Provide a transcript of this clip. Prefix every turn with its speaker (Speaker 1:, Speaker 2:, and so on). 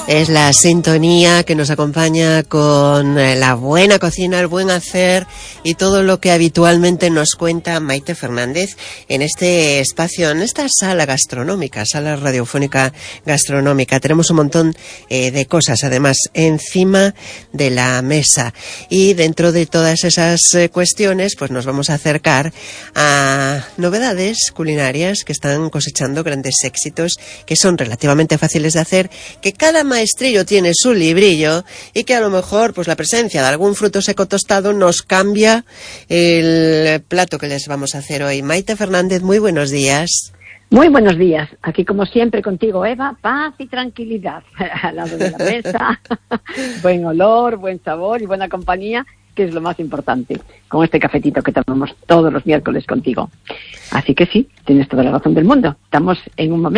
Speaker 1: Es la sintonía que nos acompaña con la buena cocina, el buen hacer y todo lo que habitualmente nos cuenta Maite Fernández en este espacio, en esta sala gastronómica, sala radiofónica gastronómica. Tenemos un montón de cosas, además, encima de la mesa. Y dentro de todas esas cuestiones, pues nos vamos a acercar a novedades culinarias que están cosechando grandes éxitos, que son relativamente fáciles de hacer, que cada maestrillo tiene su librillo y que a lo mejor pues la presencia de algún fruto seco tostado nos cambia el plato que les vamos a hacer hoy. Maite Fernández, muy buenos días.
Speaker 2: Muy buenos días. Aquí como siempre contigo, Eva, paz y tranquilidad al lado de la mesa. Buen olor, buen sabor y buena compañía, que es lo más importante, con este cafetito que tomamos todos los miércoles contigo. Así que sí, tienes toda la razón del mundo. Estamos en un momento